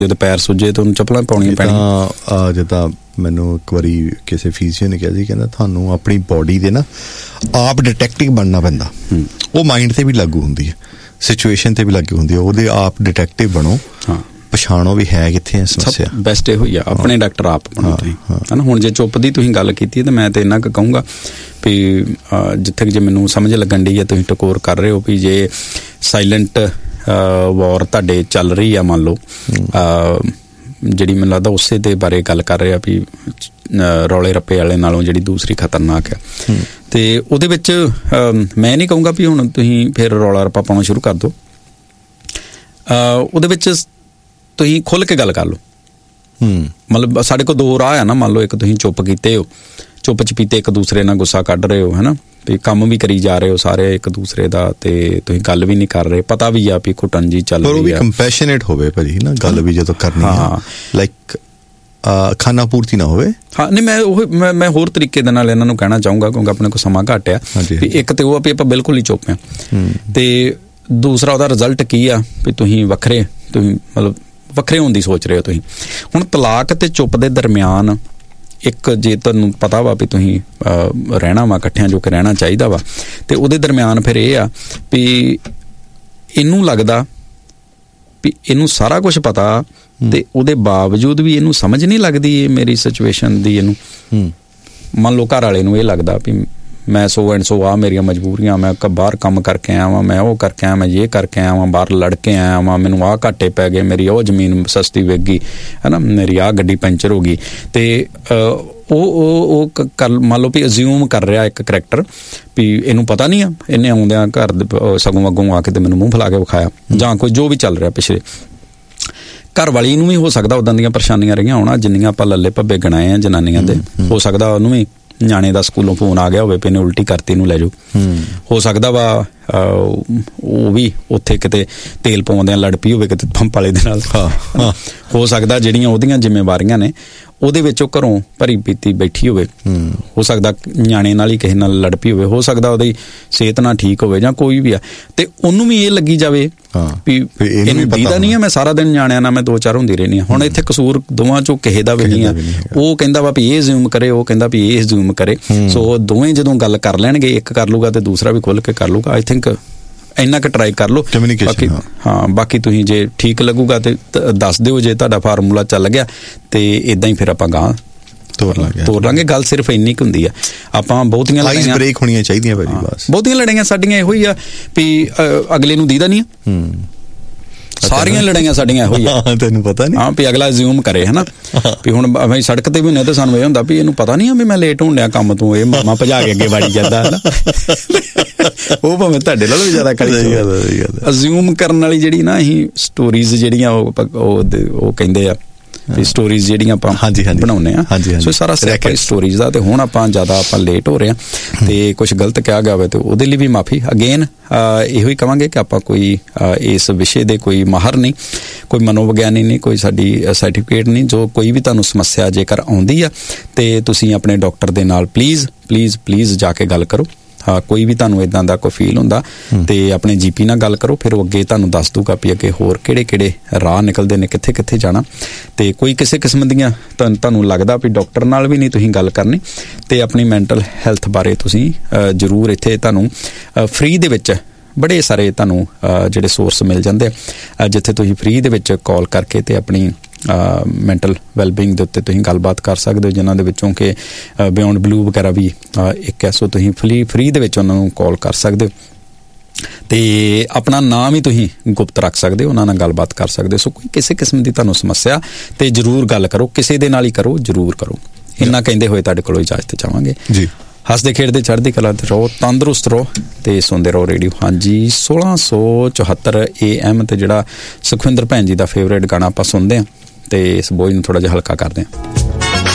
ਜਦੋਂ ਪੈਰ ਸੁੱਜੇ ਤਾਂ ਉਹਨੂੰ ਚੱਪਲਾਂ ਪਾਉਣੀਆਂ ਪੈਣੀਆਂ। ਜਿੱਦਾਂ ਮੈਨੂੰ ਇੱਕ ਵਾਰੀ ਕਿਸੇ ਫਿਜ਼ੀਸ਼ੀਅਨ ਨੇ ਕਿਹਾ ਸੀ, ਕਹਿੰਦਾ ਤੁਹਾਨੂੰ ਆਪਣੀ ਬੋਡੀ ਦੇ ਨਾ ਆਪ ਡਿਟੈਕਟਿਵ ਬਣਨਾ ਪੈਂਦਾ। ਉਹ ਮਾਈਂਡ ਤੇ ਵੀ ਲਾਗੂ ਹੁੰਦੀ ਹੈ, ਸਿਚੁਏਸ਼ਨ ਤੇ ਵੀ ਲਾਗੂ ਹੁੰਦੀ ਹੈ। ਉਹਦੇ ਆਪ ਡਿਟੈਕਟਿਵ ਬਣੋ, ਪਛਾਣੋ ਵੀ ਹੈ ਕਿੱਥੇ ਹੈ ਸਮੱਸਿਆ। ਬੈਸਟ ਇਹੋ ਹੀ ਆ, ਆਪਣੇ ਡਾਕਟਰ ਆਪ ਬਣੋ ਤੁਸੀਂ, ਹੈ ਨਾ। ਹੁਣ ਜੇ ਚੁੱਪ ਦੀ ਤੁਸੀਂ ਗੱਲ ਕੀਤੀ ਤਾਂ ਮੈਂ ਤਾਂ ਇੰਨਾ ਕੁ ਕਹੂੰਗਾ ਵੀ ਜਿੱਥੇ ਜੇ ਮੈਨੂੰ ਸਮਝ ਲੱਗਣ ਡਈ ਆ ਤੁਸੀਂ ਟਕੋਰ ਕਰ ਰਹੇ ਹੋ ਵੀ ਜੇ ਸਾਇਲੈਂਟ ਵਾਰ ਤੁਹਾਡੇ ਚੱਲ ਰਹੀ ਆ, ਮੰਨ ਲਓ ਜਿਹੜੀ ਮੈਨੂੰ ਲੱਗਦਾ ਉਸੇ ਦੇ ਬਾਰੇ ਗੱਲ ਕਰ ਰਹੇ ਆ ਵੀ ਰੌਲੇ ਰੱਪੇ ਵਾਲੇ ਨਾਲੋਂ ਜਿਹੜੀ ਦੂਸਰੀ ਖਤਰਨਾਕ ਆ। ਤੇ ਉਹਦੇ ਵਿੱਚ ਮੈਂ ਨਹੀਂ ਕਹੂੰਗਾ ਵੀ ਹੁਣ ਤੁਸੀਂ ਫਿਰ ਰੌਲਾ ਰੱਪਾ ਪਾਉਣਾ ਸ਼ੁਰੂ ਕਰ ਦਿਓ। ਉਹਦੇ ਵਿੱਚ ਤੁਸੀਂ ਖੁੱਲ੍ਹ ਕੇ ਗੱਲ ਕਰ ਲਓ। ਮਤਲਬ ਸਾਡੇ ਕੋਲ ਦੋ ਰਾਹ ਆ ਨਾ, ਮੰਨ ਲਓ ਇੱਕ ਤੁਸੀਂ ਚੁੱਪ ਕੀਤੇ ਹੋ, ਚੁੱਪ ਚਪੀਤੇ ਇੱਕ ਦੂਸਰੇ ਨਾਲ ਗੁੱਸਾ ਕੱਢ ਰਹੇ ਹੋ, ਹੈ ਨਾ, ਵੀ ਕੰਮ ਵੀ ਕਰੀ ਜਾ ਰਹੇ ਹੋ ਸਾਰੇ ਇੱਕ ਦੂਸਰੇ ਦਾ, ਤੇ ਤੁਸੀਂ ਗੱਲ ਵੀ ਨਹੀਂ ਕਰ ਰਹੇ, ਪਤਾ ਵੀ ਆ ਵੀ ਘੁੱਟਣ ਜੀ ਚੱਲ ਰਹੀ ਆ। ਪਰ ਉਹ ਵੀ ਕੰਪੈਸ਼ਨੇਟ ਹੋਵੇ ਭਾਜੀ ਨਾ, ਗੱਲ ਵੀ ਜਦੋਂ ਕਰਨੀ ਆ, ਲਾਈਕ ਖਾਣਾ ਪੂਰਤੀ ਨਾ ਹੋਵੇ। ਨਹੀਂ, ਮੈਂ ਹੋਰ ਤਰੀਕੇ ਦੇ ਨਾਲ ਇਹਨਾਂ ਨੂੰ ਕਹਿਣਾ ਚਾਹੂੰਗਾ, ਕਿਉਂਕਿ ਆਪਣੇ ਕੋਲ ਸਮਾਂ ਘੱਟ ਆ। ਵੀ ਇੱਕ ਤੇ ਉਹ ਆ ਵੀ ਆਪਾਂ ਬਿਲਕੁਲ ਹੀ ਚੁੱਪ ਆ, ਤੇ ਦੂਸਰਾ ਉਹਦਾ ਰਿਜ਼ਲਟ ਕੀ ਆ ਵੀ ਤੁਸੀਂ ਮਤਲਬ ਵੱਖਰੇ ਹੋਣ ਦੀ ਸੋਚ ਰਹੇ ਹੋ ਤੁਸੀਂ। ਹੁਣ ਤਲਾਕ ਤੇ ਚੁੱਪ ਦੇ ਦਰਮਿਆਨ ਇੱਕ ਜੇ ਤੁਹਾਨੂੰ ਪਤਾ ਵਾ ਵੀ ਤੁਸੀਂ ਰਹਿਣਾ ਵਾ ਇਕੱਠਿਆਂ, ਜੋ ਕਿ ਰਹਿਣਾ ਚਾਹੀਦਾ ਵਾ, ਤੇ ਉਹਦੇ ਦਰਮਿਆਨ ਫਿਰ ਇਹ ਆ ਵੀ ਇਹਨੂੰ ਲੱਗਦਾ ਵੀ ਇਹਨੂੰ ਸਾਰਾ ਕੁਛ ਪਤਾ, ਤੇ ਉਹਦੇ ਬਾਵਜੂਦ ਵੀ ਇਹਨੂੰ ਸਮਝ ਨਹੀਂ ਲੱਗਦੀ ਇਹ ਮੇਰੀ ਸਿਚੁਏਸ਼ਨ ਦੀ। ਇਹਨੂੰ ਮੰਨ ਲਓ ਘਰ ਵਾਲੇ ਨੂੰ ਇਹ ਲੱਗਦਾ ਵੀ ਮੈਂ ਸੋ ਐਂਡ ਸੋ ਆ ਮੇਰੀਆਂ ਮਜਬੂਰੀਆਂ, ਮੈਂ ਬਾਹਰ ਕੰਮ ਕਰਕੇ ਆਇਆ ਵਾਂ, ਮੈਂ ਉਹ ਕਰਕੇ ਆਇਆ, ਮੈਂ ਇਹ ਕਰਕੇ ਆਇਆ ਵਾਂ, ਬਾਹਰ ਲੜ ਕੇ ਆਇਆ ਵਾਂ, ਮੈਨੂੰ ਆਹ ਘਾਟੇ ਪੈ ਗਏ, ਮੇਰੀ ਉਹ ਜ਼ਮੀਨ ਸਸਤੀ ਵਿਕ ਗਈ, ਹੈ ਨਾ, ਮੇਰੀ ਆਹ ਗੱਡੀ ਪੈਂਚਰ ਹੋ ਗਈ। ਤੇ ਉਹ ਮੰਨ ਲਓ ਵੀ ਅਜ਼ਿਊਮ ਕਰ ਰਿਹਾ ਇੱਕ ਕਰੈਕਟਰ ਵੀ ਇਹਨੂੰ ਪਤਾ ਨਹੀਂ ਆ, ਇਹਨੇ ਆਉਂਦਿਆਂ ਘਰ ਸਗੋਂ ਅੱਗੋਂ ਆ ਕੇ ਤੇ ਮੈਨੂੰ ਮੂੰਹ ਫੈਲਾ ਕੇ ਵਿਖਾਇਆ, ਜਾਂ ਕੋਈ ਜੋ ਵੀ ਚੱਲ ਰਿਹਾ ਪਿਛਲੇ। ਘਰ ਵਾਲੀ ਨੂੰ ਵੀ ਹੋ ਸਕਦਾ ਉੱਦਾਂ ਦੀਆਂ ਪਰੇਸ਼ਾਨੀਆਂ ਰਹੀਆਂ ਹੋਣਾ ਜਿੰਨੀਆਂ ਆਪਾਂ ਲੱਲੇ ਭੱਬੇ ਗਿਣਾਏ ਆ ਜਨਾਨੀਆਂ ਦੇ। ਹੋ ਸਕਦਾ ਉਹਨੂੰ ਵੀ ਨਿਆਣੇ ਦਾ ਸਕੂਲੋਂ ਫੋਨ ਆ ਗਿਆ ਹੋਵੇ ਵੀ ਇਹਨੇ ਉਲਟੀ ਕਰਤੀ, ਨੂੰ ਲੈ ਜਾਓ। ਹੋ ਸਕਦਾ ਵਾ ਉਹ ਵੀ ਉੱਥੇ ਕਿਤੇ ਤੇਲ ਪਾਉਂਦਿਆਂ ਲੜ ਪਈ ਹੋਵੇ ਕਿਤੇ ਪੰਪ ਵਾਲੇ ਦੇ ਨਾਲ। ਹੋ ਸਕਦਾ ਜਿਹੜੀਆਂ ਉਹਦੀਆਂ ਜ਼ਿੰਮੇਵਾਰੀਆਂ ਨੇ ਉਹਦੇ ਵਿੱਚ ਉਹ ਘਰੋਂ ਭਰੀ ਪੀਤੀ ਬੈਠੀ ਹੋਵੇ। ਹੋ ਸਕਦਾ ਨਿਆਣੇ ਨਾਲ ਹੀ ਕਿਸੇ ਨਾਲ ਲੜ ਪਈ ਹੋਵੇ। ਹੋ ਸਕਦਾ ਉਹਦੀ ਸਿਹਤ ਨਾ ਠੀਕ ਹੋਵੇ ਜਾਂ ਕੋਈ ਵੀ ਆ, ਤੇ ਉਹਨੂੰ ਵੀ ਇਹ ਲੱਗੀ ਜਾਵੇ ਵੀ ਇਹਨੂੰ ਦੀਦਾ ਨਹੀਂ ਆ, ਮੈਂ ਸਾਰਾ ਦਿਨ ਨਿਆਣਿਆਂ ਨਾਲ ਮੈਂ ਦੋ ਚਾਰ ਹੁੰਦੀ ਰਹਿੰਦੀ ਹਾਂ। ਹੁਣ ਇੱਥੇ ਕਸੂਰ ਦੋਵਾਂ ਚੋਂ ਕਿਸੇ ਦਾ ਵੀ ਨਹੀਂ ਆ। ਉਹ ਕਹਿੰਦਾ ਵਾ ਵੀ ਇਹ ਜ਼ੂਮ ਕਰੇ, ਉਹ ਕਹਿੰਦਾ ਵੀ ਇਹ ਜ਼ੂਮ ਕਰੇ। ਸੋ ਦੋਵੇਂ ਜਦੋਂ ਗੱਲ ਕਰ ਲੈਣਗੇ, ਇੱਕ ਕਰ ਲੂਗਾ ਤੇ ਦੂਸਰਾ ਵੀ ਖੁੱਲ੍ਹ ਕੇ ਕਰ ਲੂਗਾ। ਆਈ ਥਿੰਕ ਇੰਨਾ ਕੁ ਟਰਾਈ ਕਰ ਲਓ। ਬਾਕੀ ਬਾਕੀ ਤੁਸੀਂ ਜੇ ਠੀਕ ਲੱਗੂਗਾ ਤੇ ਦੱਸ ਦਿਓ, ਜੇ ਤੁਹਾਡਾ ਫਾਰਮੂਲਾ ਚੱਲ ਗਿਆ ਤੇ ਇੱਦਾਂ ਹੀ ਫਿਰ ਆਪਾਂ ਗਾਂ ਤੋਰ ਲਾਂਗੇ। ਗੱਲ ਸਿਰਫ ਇੰਨੀ ਕੁ ਹੁੰਦੀ ਆ। ਆਪਾਂ ਬਹੁਤੀਆਂ ਲੜਾਈਆਂ ਬ੍ਰੇਕ ਹੋਣੀਆਂ ਚਾਹੀਦੀਆਂ ਭਾਜੀ, ਬਸ ਬਹੁਤੀਆਂ ਲੜਾਈਆਂ ਸਾਡੀਆਂ ਇਹੋ ਹੀ ਆ ਵੀ ਅਗਲੇ ਨੂੰ ਦੀਦਾ ਨਹੀਂ ਆ। ਸਾਰੀਆਂ ਲੜਾਈਆਂ ਸਾਡੀਆਂ ਇਹੋ ਹੀ ਆ, ਤੈਨੂੰ ਪਤਾ ਨਹੀਂ। ਹਾਂ, ਵੀ ਅਗਲਾ ਜ਼ੂਮ ਕਰੇ, ਹੈ ਨਾ। ਵੀ ਹੁਣ ਅਸੀਂ ਸੜਕ ਤੇ ਵੀ ਹੁੰਦੇ ਤਾਂ ਸਾਨੂੰ ਇਹ ਹੁੰਦਾ ਵੀ ਇਹਨੂੰ ਪਤਾ ਨਹੀਂ ਆ ਵੀ ਮੈਂ ਲੇਟ ਹੋਣ ਡਿਆ ਕੰਮ ਤੋਂ, ਇਹ ਮਾਮਾ ਭਜਾ ਕੇ ਅੱਗੇ ਵੜੀ ਜਾਂਦਾ, ਹੈ ਨਾ। ਉਹ ਭਾਵੇਂ ਤੁਹਾਡੇ ਨਾਲੋਂ ਵੀ ਜ਼ਿਆਦਾ ਕਰੀ। ਅਜ਼ਿਊਮ ਕਰਨ ਵਾਲੀ ਜਿਹੜੀ ਨਾ ਅਸੀਂ ਸਟੋਰੀਜ਼ ਜਿਹੜੀਆਂ ਉਹ ਕਹਿੰਦੇ ਆ ਵੀ ਸਟੋਰੀਜ਼ ਜਿਹੜੀਆਂ ਆਪਾਂ ਬਣਾਉਂਦੇ ਆ, ਸੋ ਸਾਰਾ ਸਿਆਪਾ ਸਟੋਰੀਜ਼ ਦਾ। ਤੇ ਹੁਣ ਆਪਾਂ ਜ਼ਿਆਦਾ ਲੇਟ ਹੋ ਰਹੇ ਹਾਂ ਤੇ ਕੁਛ ਗਲਤ ਕਿਹਾ ਗਿਆ ਹੋਵੇ ਤੇ ਉਹਦੇ ਲਈ ਵੀ ਮਾਫੀ। ਅਗੇਨ ਇਹੋ ਹੀ ਕਹਾਂਗੇ ਕਿ ਆਪਾਂ ਕੋਈ ਇਸ ਵਿਸ਼ੇ ਦੇ ਕੋਈ ਮਾਹਰ ਨਹੀਂ, ਕੋਈ ਮਨੋਵਿਗਿਆਨੀ ਨਹੀਂ, ਕੋਈ ਸਾਡੀ ਸਰਟੀਫਿਕੇਟ ਨਹੀਂ। ਜੋ ਕੋਈ ਵੀ ਤੁਹਾਨੂੰ ਸਮੱਸਿਆ ਜੇਕਰ ਆਉਂਦੀ ਆ ਤੇ ਤੁਸੀਂ ਆਪਣੇ ਡਾਕਟਰ ਦੇ ਨਾਲ ਪਲੀਜ਼ ਜਾ ਕੇ ਗੱਲ ਕਰੋ। ਕੋਈ ਵੀ ਤੁਹਾਨੂੰ ਇੱਦਾਂ ਦਾ ਕੋਈ ਫੀਲ ਹੁੰਦਾ ਤੇ ਆਪਣੇ GP ਨਾਲ ਗੱਲ ਕਰੋ, ਫਿਰ ਉਹ ਅੱਗੇ ਤੁਹਾਨੂੰ ਦੱਸ ਦੂਗਾ ਵੀ ਅੱਗੇ ਹੋਰ ਕਿਹੜੇ ਰਾਹ ਨਿਕਲਦੇ ਨੇ, ਕਿੱਥੇ ਜਾਣਾ। ਤੇ ਕੋਈ ਕਿਸੇ ਕਿਸਮ ਦੀਆਂ ਤੁਹਾਨੂੰ ਲੱਗਦਾ ਵੀ ਡਾਕਟਰ ਨਾਲ ਵੀ ਨਹੀਂ ਤੁਸੀਂ ਗੱਲ ਕਰਨੀ, ਤੇ ਆਪਣੀ ਮੈਂਟਲ ਹੈਲਥ ਬਾਰੇ ਤੁਸੀਂ ਜ਼ਰੂਰ ਇੱਥੇ ਤੁਹਾਨੂੰ ਫ੍ਰੀ ਦੇ ਵਿੱਚ ਬੜੇ ਸਾਰੇ ਤੁਹਾਨੂੰ ਜਿਹੜੇ ਸੋਰਸ ਮਿਲ ਜਾਂਦੇ ਆ, ਜਿੱਥੇ ਤੁਸੀਂ ਫ੍ਰੀ ਦੇ ਵਿੱਚ ਕਾਲ ਕਰਕੇ ਤੇ ਆਪਣੀ ਮੈਂਟਲ ਵੈਲਬੀਇੰਗ ਦੇ ਉੱਤੇ ਤੁਸੀਂ ਗੱਲਬਾਤ ਕਰ ਸਕਦੇ ਹੋ, ਜਿਨ੍ਹਾਂ ਦੇ ਵਿੱਚੋਂ ਕਿ ਬਿਯੋਂਡ ਬਲੂ ਵਗੈਰਾ ਵੀ ਇੱਕ ਹੈ। ਸੋ ਤੁਸੀਂ ਫ੍ਰੀ ਦੇ ਵਿੱਚ ਉਹਨਾਂ ਨੂੰ ਕਾਲ ਕਰ ਸਕਦੇ ਹੋ ਤੇ ਆਪਣਾ ਨਾਮ ਹੀ ਤੁਸੀਂ ਗੁਪਤ ਰੱਖ ਸਕਦੇ ਹੋ, ਉਹਨਾਂ ਨਾਲ ਗੱਲਬਾਤ ਕਰ ਸਕਦੇ ਹੋ। ਸੋ ਕੋਈ ਕਿਸੇ ਕਿਸਮ ਦੀ ਤੁਹਾਨੂੰ ਸਮੱਸਿਆ ਤੇ ਜ਼ਰੂਰ ਗੱਲ ਕਰੋ, ਕਿਸੇ ਦੇ ਨਾਲ ਹੀ ਕਰੋ, ਜ਼ਰੂਰ ਕਰੋ। ਇੰਨਾ ਕਹਿੰਦੇ ਹੋਏ ਤੁਹਾਡੇ ਕੋਲੋਂ ਇਜਾਜ਼ਤ ਚਾਹਾਂਗੇ ਜੀ। ਹੱਸਦੇ ਖੇਡਦੇ ਚੜ੍ਹਦੀ ਕਲਾ ਤੇ ਰਹੋ, ਤੰਦਰੁਸਤ ਰਹੋ ਤੇ ਸੁਣਦੇ ਰਹੋ ਰੇਡੀਓ। ਹਾਂਜੀ, 1674 AM ਤੇ ਜਿਹੜਾ ਸੁਖਵਿੰਦਰ ਭੈਣ ਜੀ ਦਾ ਫੇਵਰੇਟ ਗਾਣਾ ਆਪਾਂ ਸੁਣਦੇ ਹਾਂ ਤੇ ਇਸ ਬੋਝ ਨੂੰ ਥੋੜਾ ਜਿਹਾ ਹਲਕਾ ਕਰਦੇ ਹਾਂ।